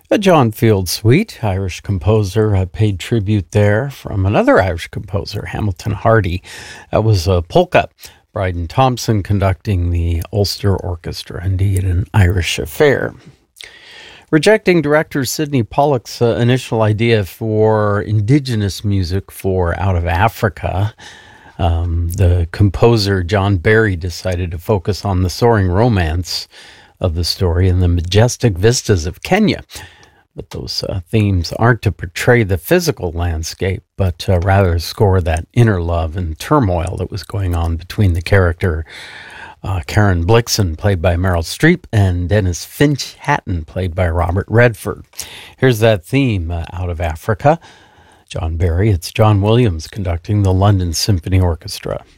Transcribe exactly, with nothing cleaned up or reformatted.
A John Field suite, Irish composer, uh, paid tribute there from another Irish composer, Hamilton Hardy. That was a polka. Bryden Thompson conducting the Ulster Orchestra, indeed an Irish affair. Rejecting director Sidney Pollack's uh, initial idea for indigenous music for Out of Africa, um, the composer John Barry decided to focus on the soaring romance of the story and the majestic vistas of Kenya. But those uh, themes aren't to portray the physical landscape, but uh, rather score that inner love and turmoil that was going on between the character uh, Karen Blixen, played by Meryl Streep, and Dennis Finch Hatton, played by Robert Redford. Here's that theme, uh, Out of Africa. John Barry, it's John Williams conducting the London Symphony Orchestra.